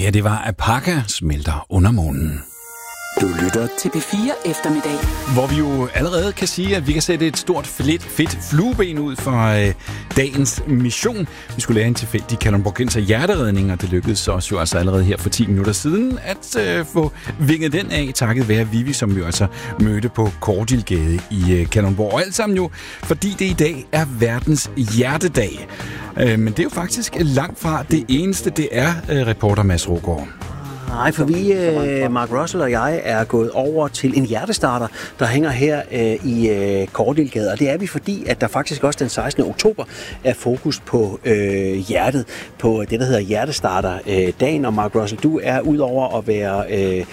Det her, det var Apaka smelter under månen. Du lytter til P4 Eftermiddag. Hvor vi jo allerede kan sige, at vi kan sætte et stort, fedt flueben ud for dagens mission. Vi skulle lære en tilfældig kalundborgenser hjerteredning, og det lykkedes os jo altså allerede her for 10 minutter siden at få vinget den af, takket være Vivi, som vi altså mødte på Kordilgade i Kalundborg. Og alt sammen jo, fordi det i dag er verdens hjertedag. Men det er jo faktisk langt fra det eneste, det er, reporter Mads Rogård. Nej, for vi, Mark Russell og jeg, er gået over til en hjertestarter, der hænger her i Kordilgade. Og det er vi, fordi at der faktisk også den 16. oktober er fokus på hjertet, på det, der hedder Hjertestarter-dagen. Og Mark Russell, du er udover at være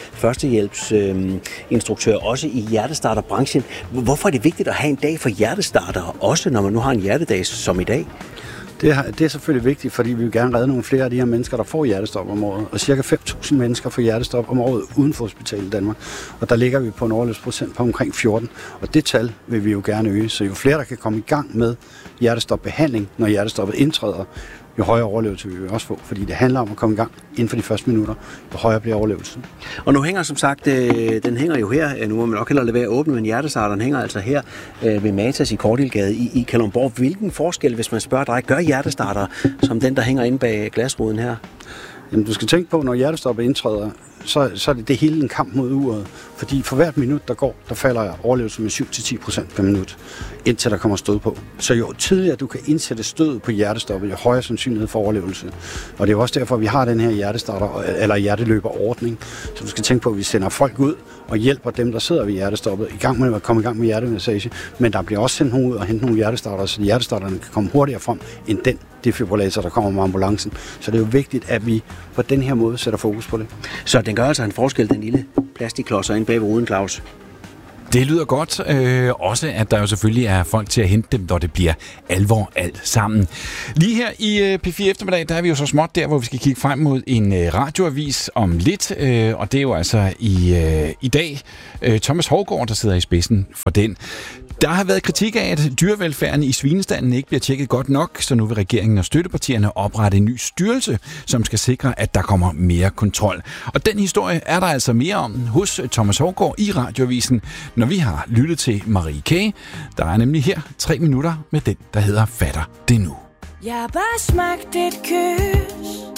førstehjælpsinstruktør også i hjertestarterbranchen. Hvorfor er det vigtigt at have en dag for hjertestarter, også når man nu har en hjertedag som i dag? Det er selvfølgelig vigtigt, fordi vi vil gerne redde nogle flere af de her mennesker, der får hjertestop om året. Og cirka 5.000 mennesker får hjertestop om året uden for hospitalet i Danmark. Og der ligger vi på en overlevelsesprocent på omkring 14. Og det tal vil vi jo gerne øge. Så jo flere, der kan komme i gang med hjertestopbehandling, når hjertestoppet indtræder, jo højere overlevelse vil vi også få. Fordi det handler om at komme i gang inden for de første minutter, jo højere bliver overlevelsen. Og nu hænger som sagt, den hænger jo her, nu må man nok hellere lade være åbne, men hjertestarteren hænger altså her ved Matas i Kordilgade i Kalundborg. Hvilken forskel, hvis man spørger dig, gør hjertestarter som den, der hænger inde bag glasruden her? Jamen, du skal tænke på, når hjertestoppet indtræder, så er det hele en kamp mod uret. Fordi for hvert minut, der går, der falder overlevelsen med 7-10% per minut, indtil der kommer stød på. Så jo tidligere du kan indsætte stød på hjertestoppet, jo højere sandsynlighed for overlevelse. Og det er også derfor, vi har den her hjertestarter, eller hjerteløberordning. Så du skal tænke på, at vi sender folk ud og hjælper dem, der sidder ved hjertestoppet, i gang med at komme i gang med hjertemassage. Men der bliver også sendt nogen ud og hente nogle hjertestarter, så hjertestarterne kan komme hurtigere frem end den defibrillator, der kommer med ambulancen. Så det er jo vigtigt, at vi på den her måde sætter fokus på det. Så den gør altså en forskel, den lille plastikklodser inde bag ved ruden, Claus? Det lyder godt. Også, at der jo selvfølgelig er folk til at hente dem, når det bliver alvor alt sammen. Lige her i P4 Eftermiddag, der er vi jo så småt der, hvor vi skal kigge frem mod en radioavis om lidt. Og det er jo altså i dag Thomas Hougaard, der sidder i spidsen for den. Der har været kritik af, at dyrevelfærden i svinestanden ikke bliver tjekket godt nok, så nu vil regeringen og støttepartierne oprette en ny styrelse, som skal sikre, at der kommer mere kontrol. Og den historie er der altså mere om hos Thomas Hougaard i radioavisen, når vi har lyttet til Marie K. Der er nemlig her 3 minutter med den, der hedder Fatter det nu. Jeg har bare smagt et kys